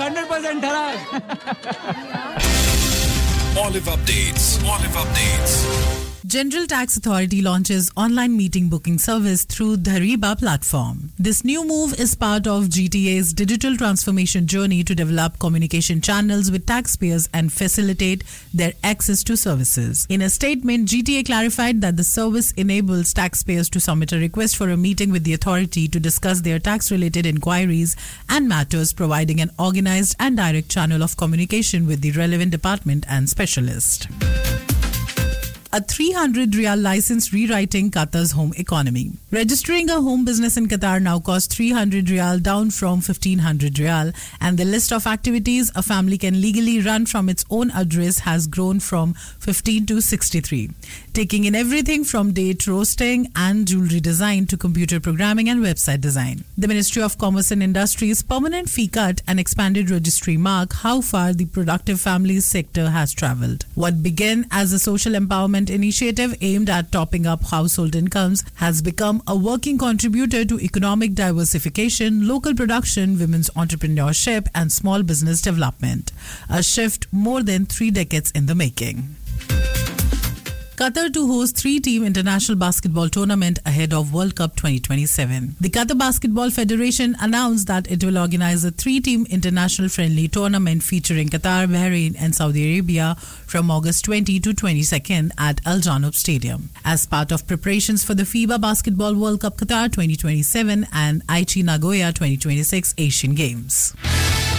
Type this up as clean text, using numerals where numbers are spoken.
100% dharak. Olive updates. General Tax Authority launches online meeting booking service through Dhariba platform. This new move is part of GTA's digital transformation journey to develop communication channels with taxpayers and facilitate their access to services. In a statement, GTA clarified that the service enables taxpayers to submit a request for a meeting with the authority to discuss their tax-related inquiries and matters, providing an organized and direct channel of communication with the relevant department and specialist. A 300 Riyal license rewriting Qatar's home economy. Registering a home business in Qatar now costs 300 Riyal, down from 1500 Riyal, and the list of activities a family can legally run from its own address has grown from 15 to 63, taking in everything from date roasting and jewelry design to computer programming and website design. The Ministry of Commerce and Industry's permanent fee cut and expanded registry mark how far the productive families sector has travelled. What began as a social empowerment initiative aimed at topping up household incomes has become a working contributor to economic diversification, local production, women's entrepreneurship, and small business development. A shift more than 3 decades in the making. Qatar to host 3-team international basketball tournament ahead of World Cup 2027. The Qatar Basketball Federation announced that it will organize a 3-team international friendly tournament featuring Qatar, Bahrain and Saudi Arabia from August 20 to 22nd at Al Janoub Stadium as part of preparations for the FIBA Basketball World Cup Qatar 2027 and Aichi Nagoya 2026 Asian Games.